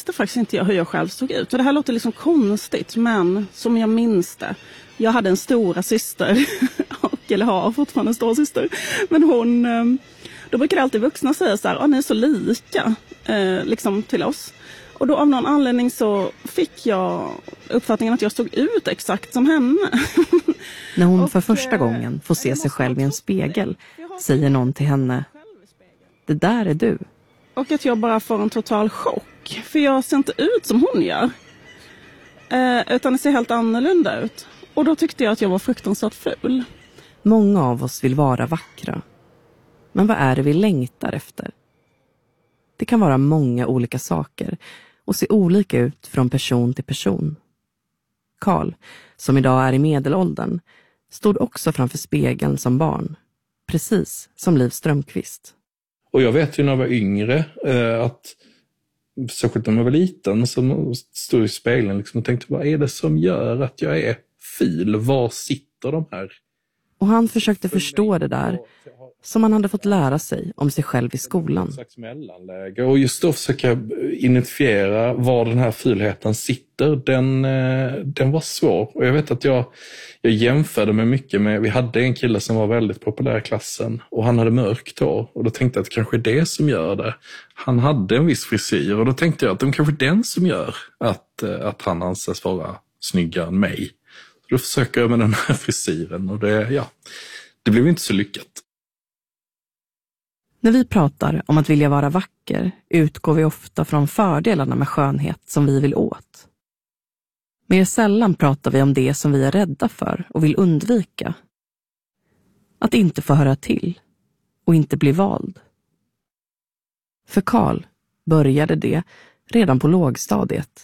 visste faktiskt inte jag hur jag själv såg ut. Och det här låter liksom konstigt, men som jag minns det. Jag hade en stora syster, eller har fortfarande en stor syster. Men hon, då brukar alltid vuxna säga så här, ni är så lika liksom till oss. Och då av någon anledning så fick jag uppfattningen att jag såg ut exakt som henne. När hon för första gången får se sig själv i en spegel säger någon till henne, det där är du. Och att jag bara får en total chock. För jag ser inte ut som hon gör. Utan det ser helt annorlunda ut. Och då tyckte jag att jag var fruktansvärt ful. Många av oss vill vara vackra. Men vad är det vi längtar efter? Det kan vara många olika saker och se olika ut från person till person. Karl, som idag är i medelåldern, stod också framför spegeln som barn. Precis som Liv Strömquist. Och jag vet ju när jag var yngre att särskilt när jag var liten så stod i spegeln liksom och tänkte, vad är det som gör att jag är fil? Var sitter de här? Och han försökte förstå det där som han hade fått lära sig om sig själv i skolan. Och just då försöka identifiera var den här filheten sitter, den var svår. Och jag vet att jag jämförde mig mycket med, vi hade en kille som var väldigt populär i klassen och han hade mörkt hår. Och då tänkte jag att kanske det som gör det. Han hade en viss frisyr och då tänkte jag att det kanske är den som gör att han anses vara snyggare än mig. Så då försöker jag med den här frisyren och det blev inte så lyckat. När vi pratar om att vilja vara vacker utgår vi ofta från fördelarna med skönhet som vi vill åt. Mer sällan pratar vi om det som vi är rädda för och vill undvika. Att inte få höra till och inte bli vald. För Karl började det redan på lågstadiet.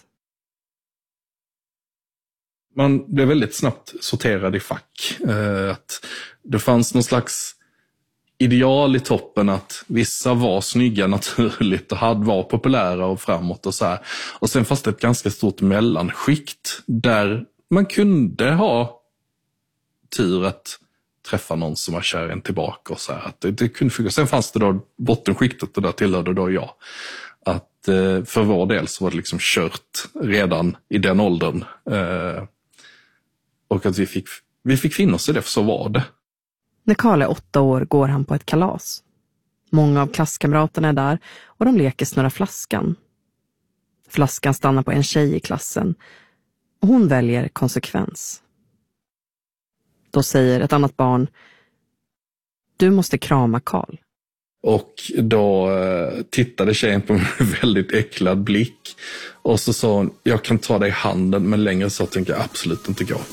Man blev väldigt snabbt sorterad i fack. Att det fanns någon slags ideal i toppen att vissa var snygga naturligt och var populära och framåt och så här. Och sen fanns det ett ganska stort mellanskikt där man kunde ha tur att träffa någon som var kär en tillbaka och så här. Att det kunde funka. Sen fanns det då bottenskiktet och där tillhörde då jag. Att för vår del så var det liksom kört redan i den åldern. Och att vi fick finna oss i det, för så var det. När Karl är 8 år går han på ett kalas. Många av klasskamraterna är där och de leker snurra flaskan. Flaskan stannar på en tjej i klassen och hon väljer konsekvens. Då säger ett annat barn, du måste krama Karl. Och då tittade tjejen på mig med väldigt äcklad blick. Och så sa hon, jag kan ta dig i handen, men längre så tänker jag absolut inte gå.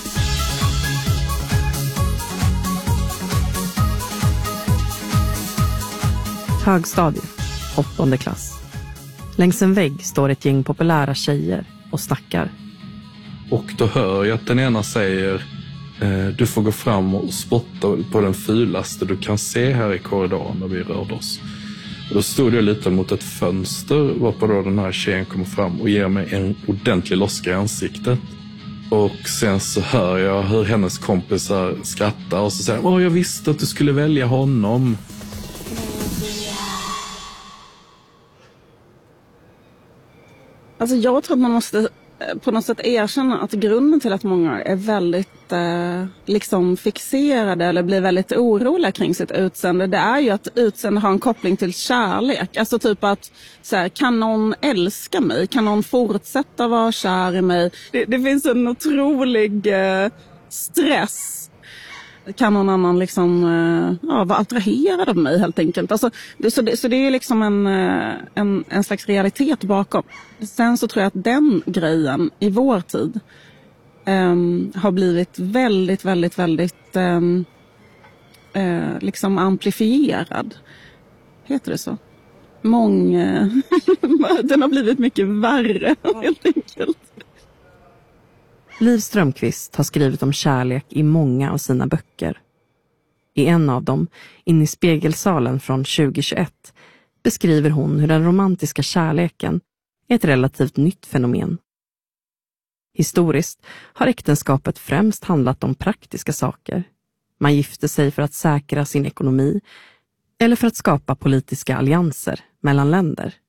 Högstadiet, 8:e klass. Längs en vägg står ett gäng populära tjejer och snackar. Och då hör jag att den ena säger, du får gå fram och spotta på den fulaste du kan se här i korridoren när vi rörde oss. Och då stod jag lite mot ett fönster varpå då den här tjejen kommer fram och ger mig en ordentlig loska i ansiktet. Och sen så hör jag hur hennes kompisar skrattar och så säger, jag visste att du skulle välja honom. Alltså jag tror att man måste på något sätt erkänna att grunden till att många är väldigt liksom fixerade eller blir väldigt oroliga kring sitt utseende, det är ju att utseende har en koppling till kärlek. Alltså typ att så här, kan någon älska mig? Kan någon fortsätta vara kär i mig? Det finns en otrolig stress. Kan någon annan liksom vara attraherad av mig helt enkelt. Alltså, så det är liksom en slags realitet bakom. Sen så tror jag att den grejen i vår tid har blivit väldigt, väldigt, väldigt liksom amplifierad. Heter det så? Den har blivit mycket värre helt enkelt. Liv Strömquist har skrivit om kärlek i många av sina böcker. I en av dem, In i spegelsalen från 2021, beskriver hon hur den romantiska kärleken är ett relativt nytt fenomen. Historiskt har äktenskapet främst handlat om praktiska saker. Man gifte sig för att säkra sin ekonomi eller för att skapa politiska allianser mellan länder.